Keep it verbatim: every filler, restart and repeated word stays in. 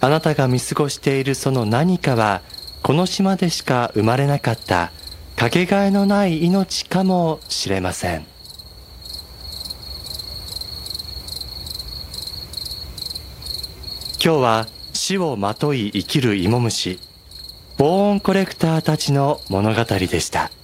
あなたが見過ごしているその何かは、この島でしか生まれなかったかけがえのない命かもしれません。今日は死をまとい生きる芋虫、ボーンコレクターたちの物語でした。